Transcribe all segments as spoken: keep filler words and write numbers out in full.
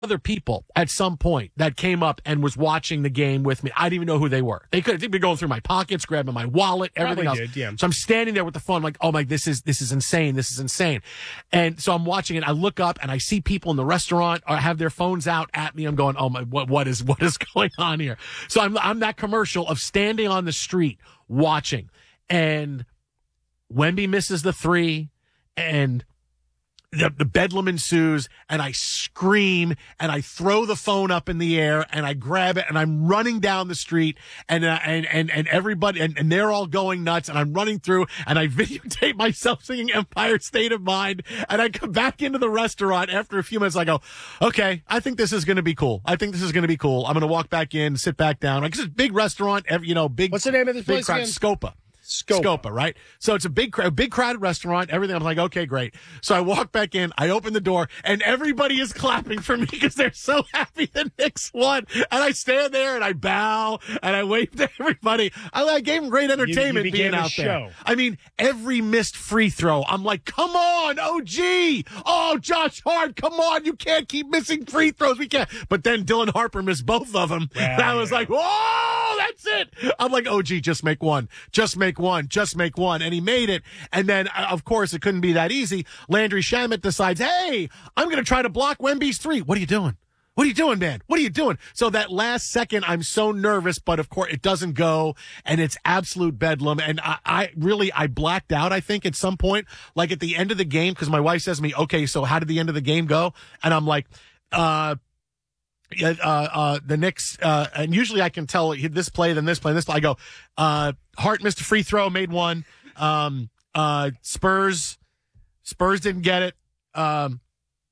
other people at some point that came up and was watching the game with me. I didn't even know who they were. They could have been going through my pockets, grabbing my wallet, everything Probably else. did, yeah. So I'm standing there with the phone like, oh my, this is, this is insane. This is insane. And so I'm watching it. I look up and I see people in the restaurant or have their phones out at me. I'm going, oh my, what, what is, what is going on here? So I'm, I'm that commercial of standing on the street watching, and Wemby misses the three, and The, the bedlam ensues, and I scream, and I throw the phone up in the air, and I grab it, and I'm running down the street, and uh, and and and everybody, and, and they're all going nuts, and I'm running through, and I videotape myself singing Empire State of Mind, and I come back into the restaurant after a few minutes. I go, okay, I think this is going to be cool. I think this is going to be cool. I'm going to walk back in, sit back down. Like, it's a big restaurant, every, you know, big. What's the name of this big place crowd, again? Scopa. Scopa. Scopa, right? So it's a big, a big crowded restaurant, everything. I'm like, okay, great. So I walk back in, I open the door, and everybody is clapping for me because they're so happy the Knicks won. And I stand there and I bow and I wave to everybody. I, I gave them great entertainment you, you being a out show. there. I mean, every missed free throw, I'm like, come on, O G. Oh, Josh Hart, come on. You can't keep missing free throws. We can't. But then Dylan Harper missed both of them. Well, and I was yeah. like, whoa, that's it. I'm like, O G, just make one. Just make one. Just make one. And he made it. And then, uh, of course, it couldn't be that easy. Landry Shamet decides, hey, I'm going to try to block Wemby's three. What are you doing? What are you doing, man? What are you doing? So that last second, I'm so nervous, but of course it doesn't go, and it's absolute bedlam. And I, I really, I blacked out, I think, at some point, like at the end of the game, because my wife says to me, okay, so how did the end of the game go? And I'm like, uh, Uh, uh, the Knicks, uh, and usually I can tell this play, then this play, this play. I go, uh, Hart missed a free throw, made one. Um, uh, Spurs, Spurs didn't get it. Um,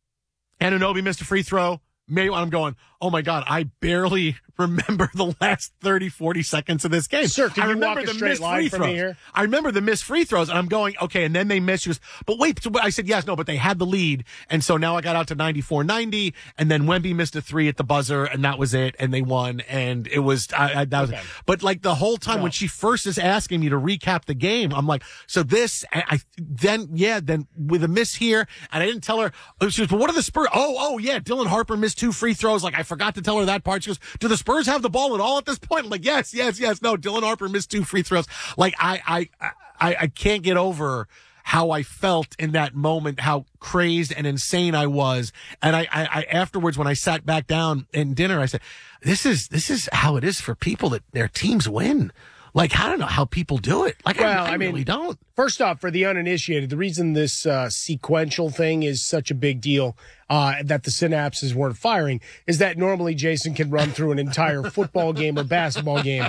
Anunoby missed a free throw, made one. I'm going, oh my God, I barely remember the last thirty, forty seconds of this game. Sir, can I you remember walk a the straight missed line free for me throws. here? I remember the missed free throws, and I'm going, okay, and then they missed. She goes, but wait, I said, yes, no, but they had the lead, and so now I got out to ninety-four ninety, and then Wemby missed a three at the buzzer, and that was it, and they won, and it was, I, I, that was, Okay. but like the whole time No. when she first is asking me to recap the game, I'm like, so this, I, I then, yeah, then with a miss here, and I didn't tell her, she goes, but what are the Spurs? Oh, oh, yeah, Dylan Harper missed two free throws, like I forgot to tell her that part. She goes, do the Spurs have the ball at all at this point? I'm like, yes, yes, yes. No, Dylan Harper missed two free throws. Like I, I, I, I can't get over how I felt in that moment, how crazed and insane I was. And I, I, I afterwards, when I sat back down in dinner, I said, this is, this is how it is for people that their teams win. Like, I don't know how people do it. Like, Well, I, I, I mean, really don't. First off, for the uninitiated, the reason this uh, sequential thing is such a big deal, uh, that the synapses weren't firing, is that normally Jason can run through an entire football game or basketball game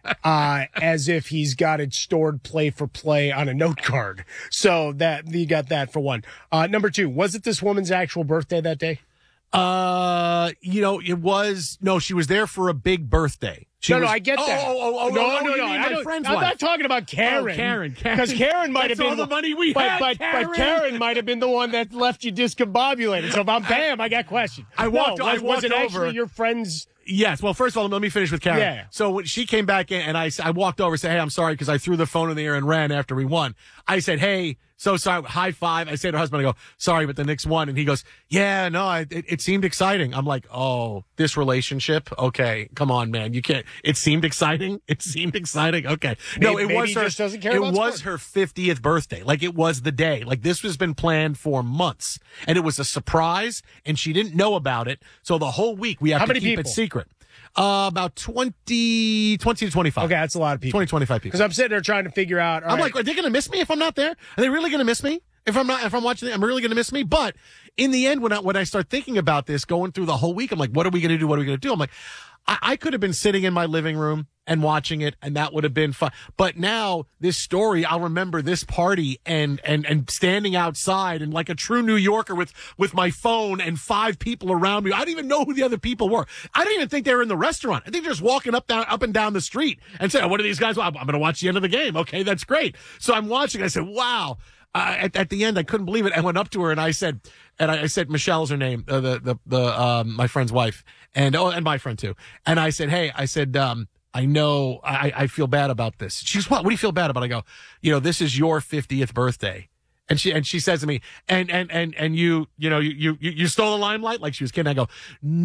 uh, as if he's got it stored play for play on a note card. So that you got that for one. Uh, number two, was it this woman's actual birthday that day? Uh, you know, it was, no, she was there for a big birthday. She no, was, no, I get oh, that. Oh, oh, oh, no, oh, no, you no. mean I my don't, friend's I'm wife. not talking about Karen. Oh, Karen, Karen. Because Karen might have That's been all the money we but, had, but, Karen. but Karen might have been the one that left you discombobulated. So if I'm bam, I got questions. I walked- No, I was, was walked it actually over. your friend's? Yes. Well, first of all, let me finish with Karen. Yeah. So when she came back in, and I, I walked over and said, hey, I'm sorry because I threw the phone in the air and ran after we won. I said, hey, so sorry, high five. I say to her husband, I go, sorry, but the Knicks won. And he goes, yeah, no, it, it seemed exciting. I'm like, oh, this relationship? Okay, come on, man. You can't, it seemed exciting? It seemed exciting? Okay. No, Maybe- it maybe was he her, just doesn't care it about was sport. her fiftieth birthday. Like, it was the day. Like, this has been planned for months. And it was a surprise, and she didn't know about it. So the whole week, we have How to many keep people? it secret. Uh, about twenty, twenty to twenty-five. Okay, that's a lot of people. twenty, twenty-five people. Because I'm sitting there trying to figure out. all I'm right, like, are they going to miss me if I'm not there? Are they really going to miss me if I'm not? If I'm watching, it, I'm really going to miss me. But in the end, when I when I start thinking about this, going through the whole week, I'm like, what are we going to do? What are we going to do? I'm like, I, I could have been sitting in my living room and watching it, and that would have been fun. But now this story, I'll remember this party and and and standing outside and like a true New Yorker with with my phone and five people around me. I didn't even know who the other people were. I didn't even think they were in the restaurant. I think they're just walking up down up and down the street and saying, oh, "What are these guys? Well, I'm, I'm going to watch the end of the game." Okay, that's great. So I'm watching. I said, "Wow." Uh, at, at the end, I couldn't believe it. I went up to her and I said, and I, I said, Michelle's her name, uh, the the the um, my friend's wife, and oh, and my friend too. And I said, hey, I said, um, I know I, I feel bad about this. She goes, what? What do you feel bad about? I go, you know, this is your fiftieth birthday. And she and she says to me, and and and and you, you know, you you you stole the limelight, like she was kidding. I go,